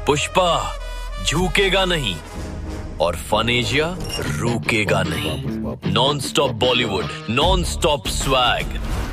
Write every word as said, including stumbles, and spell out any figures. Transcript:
पुष्पा झुकेगा नहीं और फन एशिया रुकेगा नहीं। Non stop Bollywood, non stop swag.